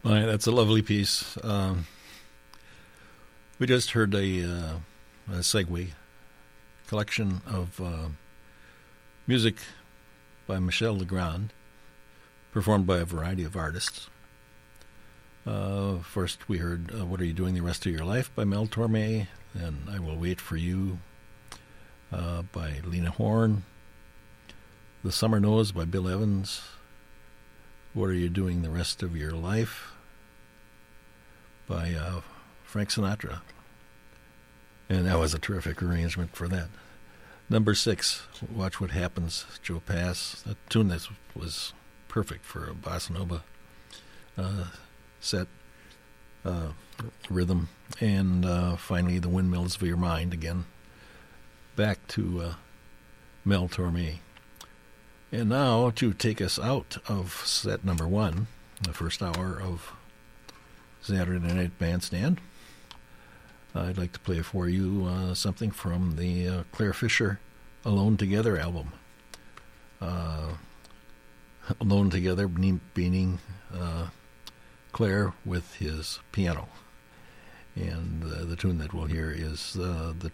Well, that's a lovely piece. We just heard a segue collection of music by Michel Legrand, performed by a variety of artists. First, we heard What Are You Doing the Rest of Your Life by Mel Torme, then I Will Wait for You by Lena Horne, The Summer Knows by Bill Evans, What Are You Doing the Rest of Your Life by Frank Sinatra. And that was a terrific arrangement for that. Number 6, Watch What Happens, Joe Pass. A tune that was perfect for a bossa nova set rhythm. And finally, The Windmills of Your Mind, again, back to Mel Torme. And now, to take us out of set number 1, the first hour of Saturday Night Bandstand, I'd like to play for you something from the Claire Fisher Alone Together album. Alone Together meaning Claire with his piano. And the tune that we'll hear is the